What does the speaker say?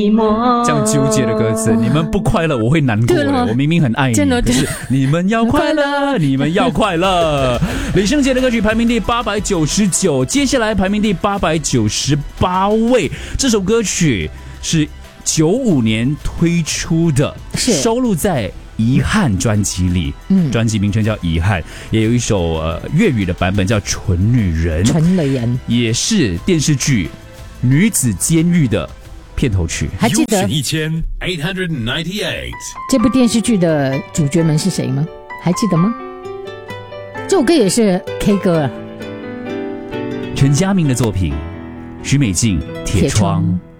这样纠结的歌词，你们不快乐我会难过的。我明明很爱你，可是你们要快乐，你们要快乐。李圣杰的歌曲排名第899，接下来排名第898位。这首歌曲是95年推出的，收录在《遗憾》专辑里。专辑名称叫《遗憾》，也有一首粤语的版本叫《蠢女人》， 蠢女人也是电视剧《女子监狱》的片头曲。 还记得这部电视剧的主角们是谁吗？还记得吗？这首歌也是 K 歌啊， 陈嘉明的作品，许美静《铁窗》。